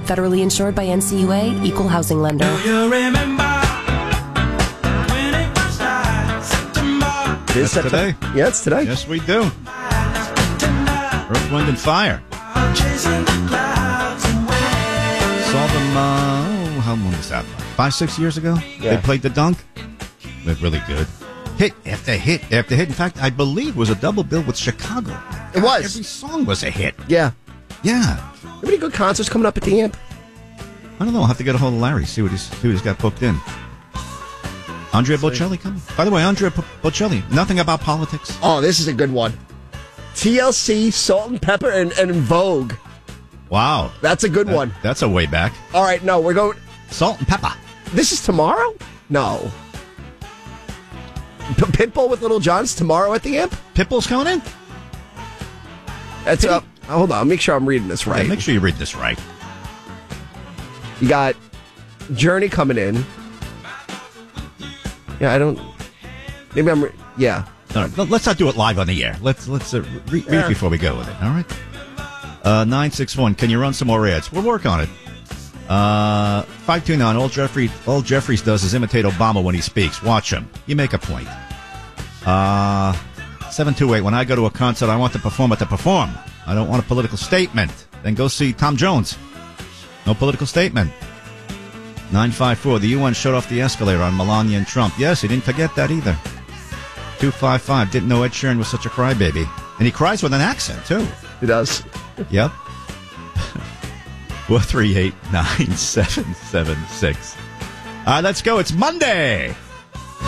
Federally insured by NCUA, Equal Housing Lender. You remember when it was September? It is That's today. Yeah, it's today. Yes, we do. Earth, Wind, and Fire. Chasing the clouds away. Saw them, how long was that? 5-6 years ago? Yeah. They played the Dunk. They're really good. Hit after hit after hit. In fact, I believe it was a double bill with Chicago. It was. Every song was a hit. Yeah. Yeah. How many good concerts coming up at the Amp? I don't know. I'll have to get a hold of Larry, see what he's got booked in. Andrea Bocelli coming. By the way, Andrea Bocelli, nothing about politics. Oh, this is a good one. TLC, Salt and Pepper, and Vogue. Wow. That's a good one. That's a way back. All right, no, we're going... Salt and Pepper. This is tomorrow? No. Pitbull with Little John's tomorrow at the Amp? Pitbull's coming in? That's up. Hold on, make sure I'm reading this right. Yeah, make sure you read this right. You got Journey coming in. Yeah, I don't... Maybe I'm... Yeah. All right, let's not do it live on the air. Let's read it before we go with it, all right? 961, can you run some more ads? We'll work on it. 529, all Jeffries does is imitate Obama when he speaks. Watch him. You make a point. 728, when I go to a concert, I want the performer to perform. I don't want a political statement. Then go see Tom Jones. No political statement. 954, the UN shut off the escalator on Melania and Trump. Yes, he didn't forget that either. 255, didn't know Ed Sheeran was such a crybaby. And he cries with an accent, too. He does. Yep. 438-9776. All right, let's go. It's Monday.